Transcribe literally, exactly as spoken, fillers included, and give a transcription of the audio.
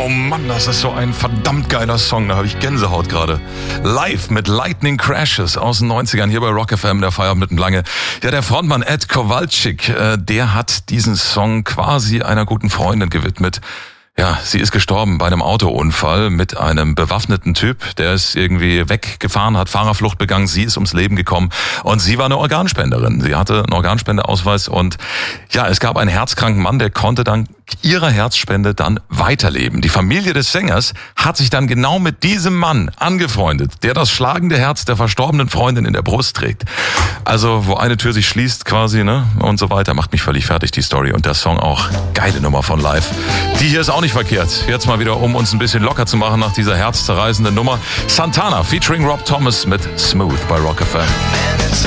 Oh Mann, das ist so ein verdammt geiler Song, da habe ich Gänsehaut gerade. Live mit Lightning Crashes aus den neunzigern hier bei Rock F M, der Feierabend mit dem Lange. Ja, der Frontmann Ed Kowalczyk, äh, der hat diesen Song quasi einer guten Freundin gewidmet. Ja, sie ist gestorben bei einem Autounfall mit einem bewaffneten Typ, der ist irgendwie weggefahren, hat Fahrerflucht begangen, sie ist ums Leben gekommen und sie war eine Organspenderin. Sie hatte einen Organspendeausweis und ja, es gab einen herzkranken Mann, der konnte dann ihrer Herzspende dann weiterleben. Die Familie des Sängers hat sich dann genau mit diesem Mann angefreundet, der das schlagende Herz der verstorbenen Freundin in der Brust trägt. Also, wo eine Tür sich schließt quasi, ne, und so weiter, macht mich völlig fertig, die Story. Und der Song auch, geile Nummer von Live. Die hier ist auch nicht verkehrt. Jetzt mal wieder, um uns ein bisschen locker zu machen nach dieser herzzerreißenden Nummer. Santana featuring Rob Thomas mit Smooth bei Rock F M.